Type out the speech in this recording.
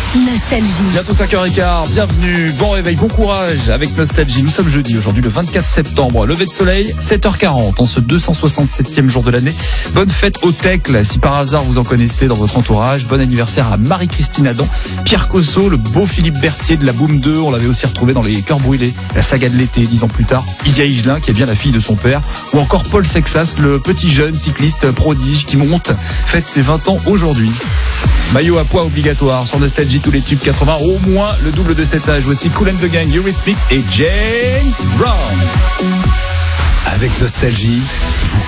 Nostalgie. Bientôt 5h15, bienvenue, bon réveil, bon courage avec Nostalgie. Nous sommes jeudi, aujourd'hui le 24 septembre, lever de soleil, 7h40, en ce 267e jour de l'année. Bonne fête au Tecle, si par hasard vous en connaissez dans votre entourage. Bon anniversaire à Marie-Christine Adam, Pierre Cosso, le beau Philippe Berthier de la Boom 2, on l'avait aussi retrouvé dans Les Cœurs Brûlés, la saga de l'été, 10 ans plus tard. Isia Higelin, qui est bien la fille de son père, ou encore Paul Sexas, le petit jeune cycliste prodige qui monte, fête ses 20 ans aujourd'hui. Maillot à poids obligatoire sur Nostalgie, tous les tubes 80, au moins le double de cet âge. Voici Kool and the Gang, Eurythmics et James Brown. Avec Nostalgie, vous